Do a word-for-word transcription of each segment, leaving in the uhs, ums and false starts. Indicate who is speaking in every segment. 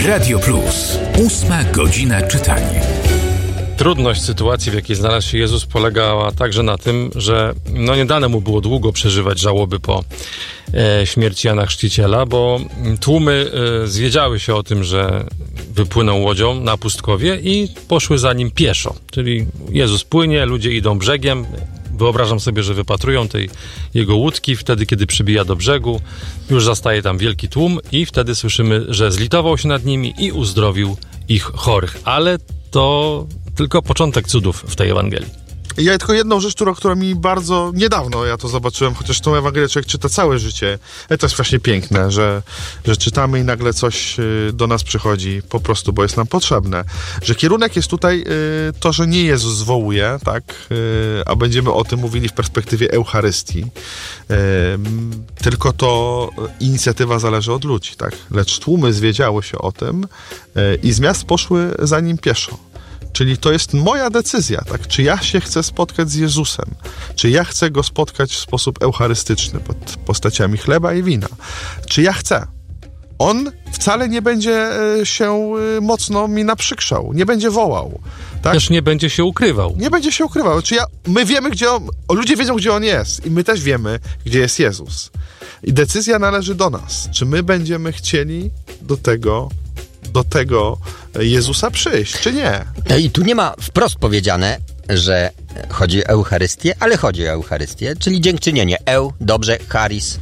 Speaker 1: Radio Plus. Ósma godzina czytania.
Speaker 2: Trudność sytuacji, w jakiej znalazł się Jezus, polegała także na tym, że no nie dane mu było długo przeżywać żałoby po e, śmierci Jana Chrzciciela, bo tłumy e, zwiedziały się o tym, że wypłynął łodzią na pustkowie i poszły za nim pieszo. Czyli Jezus płynie, ludzie idą brzegiem. Wyobrażam sobie, że wypatrują tej jego łódki wtedy, kiedy przybija do brzegu. Już zastaje tam wielki tłum i wtedy słyszymy, że zlitował się nad nimi i uzdrowił ich chorych. Ale to tylko początek cudów w tej Ewangelii.
Speaker 3: Ja tylko jedną rzecz, która, która mi bardzo niedawno ja to zobaczyłem, chociaż tą Ewangelię człowiek czyta całe życie. To jest właśnie piękne, że, że czytamy i nagle coś do nas przychodzi po prostu, bo jest nam potrzebne. Że kierunek jest tutaj to, że nie Jezus zwołuje, tak, a będziemy o tym mówili w perspektywie Eucharystii. Tylko to inicjatywa zależy od ludzi, tak. Lecz tłumy zwiedziały się o tym i z miast poszły za nim pieszo. Czyli to jest moja decyzja, tak? Czy ja się chcę spotkać z Jezusem? Czy ja chcę Go spotkać w sposób eucharystyczny, pod postaciami chleba i wina? Czy ja chcę? On wcale nie będzie się mocno mi naprzykrzał, nie będzie wołał. Tak?
Speaker 2: Też nie będzie się ukrywał.
Speaker 3: Nie będzie się ukrywał. Czy ja, my wiemy, gdzie on, ludzie wiedzą, gdzie On jest i my też wiemy, gdzie jest Jezus. I decyzja należy do nas. Czy my będziemy chcieli do tego do tego Jezusa przyjść, czy nie?
Speaker 4: I tu nie ma wprost powiedziane, że chodzi o Eucharystię, ale chodzi o Eucharystię, czyli dziękczynienie. Eu, dobrze, charis,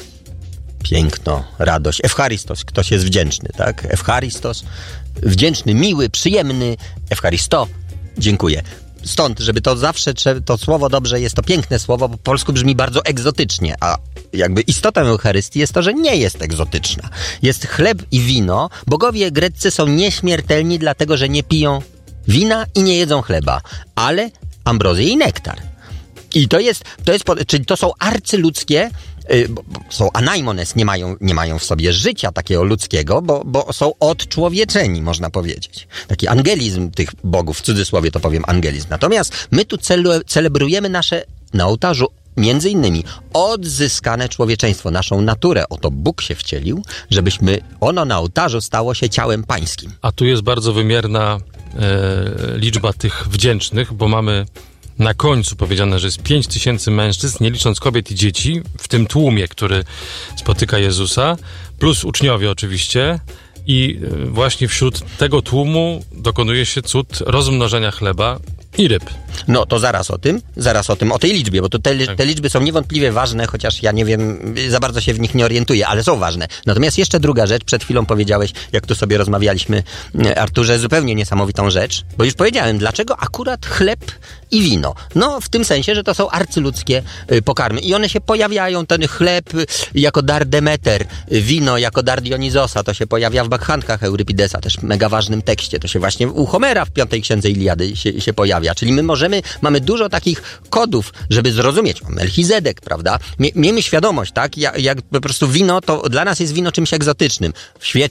Speaker 4: piękno, radość. Eucharistos, ktoś jest wdzięczny, tak? Eucharistos, wdzięczny, miły, przyjemny. Eucharisto, dziękuję. Stąd, żeby to zawsze, to słowo dobrze jest to piękne słowo, bo po polsku brzmi bardzo egzotycznie, a jakby istotą Eucharystii jest to, że nie jest egzotyczna. Jest chleb i wino. Bogowie greccy są nieśmiertelni, dlatego że nie piją wina i nie jedzą chleba, ale ambrozję i nektar. I to jest, to jest, czyli to są arcyludzkie, Bo, bo są anaimones, nie mają, nie mają w sobie życia takiego ludzkiego, bo, bo są odczłowieczeni, można powiedzieć. Taki angelizm tych bogów, w cudzysłowie to powiem angelizm. Natomiast my tu cele, celebrujemy nasze na ołtarzu między innymi odzyskane człowieczeństwo, naszą naturę. Oto Bóg się wcielił, żebyśmy, ono na ołtarzu stało się ciałem pańskim.
Speaker 2: A tu jest bardzo wymierna e, liczba tych wdzięcznych, bo mamy na końcu powiedziane, że jest pięć tysięcy mężczyzn, nie licząc kobiet i dzieci, w tym tłumie, który spotyka Jezusa, plus uczniowie oczywiście. I właśnie wśród tego tłumu dokonuje się cud rozmnożenia chleba i ryb.
Speaker 4: No to zaraz o tym, zaraz o tym, o tej liczbie, bo to te, te liczby są niewątpliwie ważne, chociaż ja nie wiem, za bardzo się w nich nie orientuję, ale są ważne. Natomiast jeszcze druga rzecz, przed chwilą powiedziałeś, jak tu sobie rozmawialiśmy, Arturze, zupełnie niesamowitą rzecz, bo już powiedziałem, dlaczego akurat chleb i wino. No w tym sensie, że to są arcyludzkie pokarmy i one się pojawiają, ten chleb jako dar Demeter, wino jako dar Dionizosa, to się pojawia w bakchankach Eurypidesa, też mega ważnym tekście, to się właśnie u Homera w piątej księdze Iliady się, się pojawia, czyli my możemy, mamy dużo takich kodów, żeby zrozumieć, o, Melchizedek, prawda? Mie, miejmy świadomość, tak, jak, jak po prostu wino, to dla nas jest wino czymś egzotycznym. W świecie